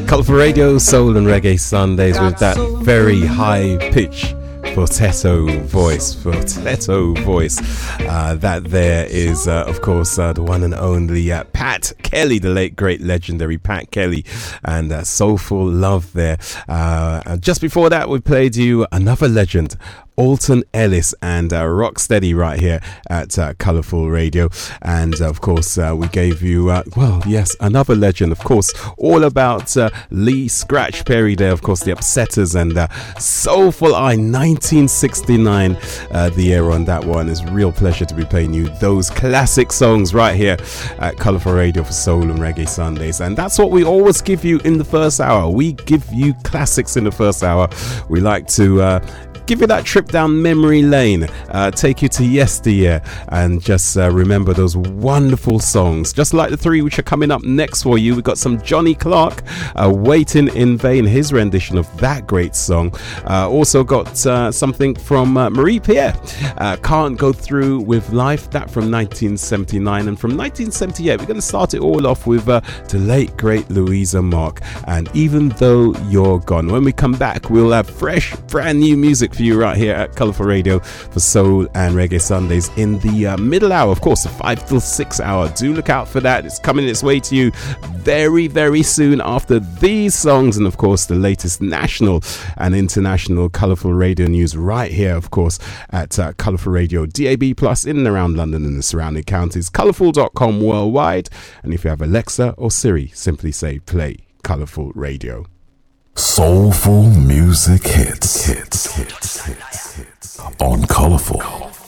Colourful Radio, Soul and Reggae Sundays with that very high pitch falsetto voice. That there is, of course, the one and only Pat Kelly, the late great legendary Pat Kelly, and Soulful Love there. Just before that, we played you another legend, Alton Ellis, and Rocksteady right here at Colourful Radio. And of course we gave you well, yes, another legend, of course, all about Lee Scratch Perry there, of course, the Upsetters, and Soulful Eye 1969, the year on that one. It's a real pleasure to be playing you those classic songs right here at Colourful Radio for Soul and Reggae Sundays. And that's what we always give you in the first hour. We give you classics in the first hour. We like to give you that trip down memory lane, take you to yesteryear, and just remember those wonderful songs, just like the three which are coming up next for you. We've got some Johnny Clark, Waiting in Vain, his rendition of that great song. Also got something from Marie Pierre, Can't Go Through with Life, that from 1979. And from 1978 we're going to start it all off with the late great Louisa Mark, and Even Though You're Gone. When we come back, we'll have fresh brand new music for you right here at Colourful Radio for Soul and Reggae Sundays in the middle hour, of course, the 5 till 6 hour. Do look out for that. It's coming its way to you very, very soon after these songs, and of course the latest national and international Colourful Radio news right here, of course, at Colourful Radio DAB Plus in and around London and the surrounding counties, colourful.com worldwide. And if you have Alexa or Siri, simply say play Colourful Radio. Soulful music hits on Colourful.